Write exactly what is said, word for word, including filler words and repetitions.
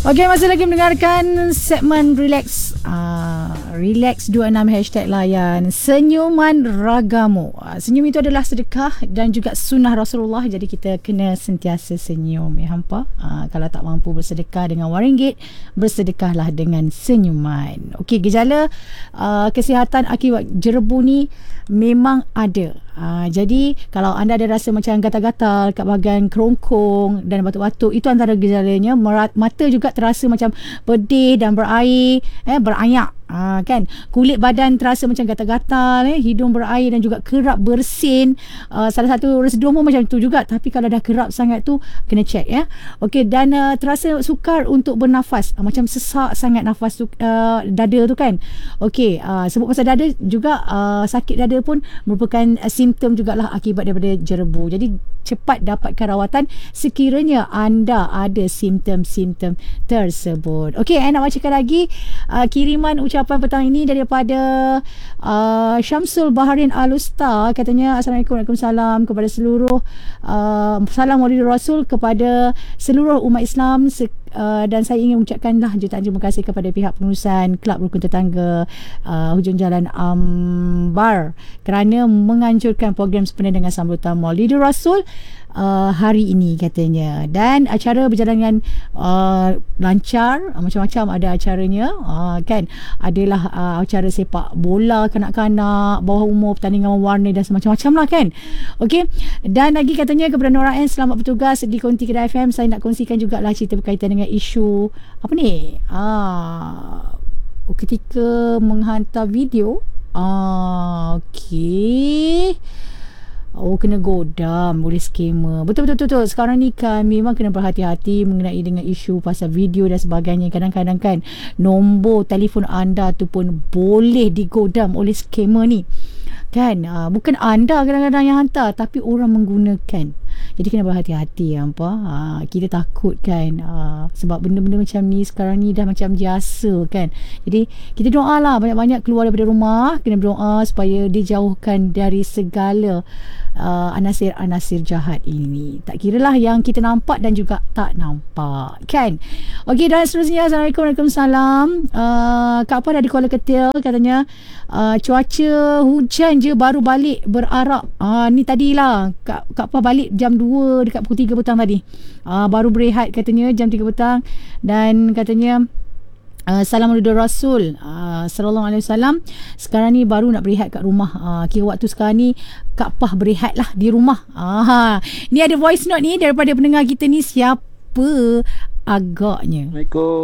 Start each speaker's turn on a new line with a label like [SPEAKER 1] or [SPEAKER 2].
[SPEAKER 1] Okey, masih lagi mendengarkan segmen Relax. Uh, Relax dua puluh enam hashtag layan senyuman ragamu. Uh, senyum itu adalah sedekah dan juga sunnah Rasulullah. Jadi kita kena sentiasa senyum ya hampa. Uh, kalau tak mampu bersedekah dengan wang ringgit, bersedekahlah dengan senyuman. Okey, gejala uh, kesihatan akibat jerebu ni memang ada. Uh, jadi kalau anda ada rasa macam gatal-gatal kat bahagian kerongkong dan batuk-batuk, itu antara gejalanya. Mata juga terasa macam pedih dan berair, eh, berayak. Ha, kan, kulit badan terasa macam gatal-gatal, eh, hidung berair dan juga kerap bersin. Uh, salah satu residu pun macam tu juga. Tapi kalau dah kerap sangat tu, kena check ya. Okey, dan uh, terasa sukar untuk bernafas, uh, macam sesak sangat nafas tu, uh, dada tu kan. Okey, uh, sebut pasal dada juga, uh, sakit dada pun merupakan uh, simptom jugalah akibat daripada jerebu. Jadi cepat dapatkan rawatan sekiranya anda ada simptom-simptom tersebut. Okey, saya nak bacakan lagi uh, kiriman ucapan petang ini daripada uh, Syamsul Baharin Alusta. Katanya, Assalamualaikum, Waalaikumsalam kepada seluruh uh, salam Maulid Rasul kepada seluruh umat Islam, se- uh, dan saya ingin mengucapkanlah jutaan terima kasih kepada pihak pengurusan Kelab Rukun Tetangga uh, Hujung Jalan Ambar kerana menganjurkan program sempena dengan sambutan Maulid Rasul Uh, hari ini katanya. Dan acara berjalan dengan uh, lancar, uh, macam-macam ada acaranya, uh, kan, adalah uh, acara sepak bola kanak-kanak, bawah umur, pertandingan warna dan semacam-macam lah kan. Okey, dan lagi katanya kepada Nora N, selamat bertugas di Konti Kedah F M. Saya nak kongsikan jugalah cerita berkaitan dengan isu apa ni, uh, ketika menghantar video. uh, Okey, oh, kena godam oleh skamer. Betul-betul. Sekarang ni kan memang kena berhati-hati mengenai dengan isu pasal video dan sebagainya. Kadang-kadang kan nombor telefon anda tu pun boleh digodam oleh skamer ni. Kan, uh, bukan anda kadang-kadang yang hantar, tapi orang menggunakan. Jadi kena berhati-hati apa. Uh, kita takut kan, uh, sebab benda-benda macam ni sekarang ni dah macam biasa kan. Jadi kita doa lah banyak-banyak keluar daripada rumah. Kena berdoa supaya dijauhkan dari segala uh, anasir-anasir jahat ini. Tak kiralah yang kita nampak dan juga tak nampak kan. Okey, dan seterusnya, Assalamualaikum, Waalaikumsalam. uh, Kak Apa dah di Kuala Ketil katanya, uh, cuaca hujan je baru balik berarak. Ah, ni tadilah Kak, Kak Apa balik jam dua dekat pukul tiga petang tadi. Ah, baru berehat katanya jam tiga petang. Dan katanya, Uh, salam Maulid Rasul uh, sallallahu alaihi wasallam. Sekarang ni baru nak berehat kat rumah. Uh, kira waktu sekarang ni Kak Pah berehat lah di rumah. Uh, ni ada voice note ni daripada pendengar kita ni. Siapa agaknya?
[SPEAKER 2] Assalamualaikum.